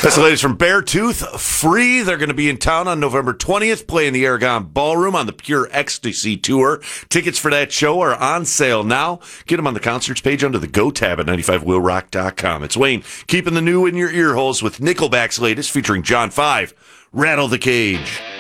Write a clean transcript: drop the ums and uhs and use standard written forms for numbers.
That's the latest from Beartooth. Free. They're going to be in town on November 20th, playing the Aragon Ballroom on the Pure Ecstasy Tour. Tickets for that show are on sale now. Get them on the concerts page under the Go tab at 95wheelrock.com. It's Wayne, keeping the new in your ear holes with Nickelback's latest, featuring John 5, Rattle the Cage.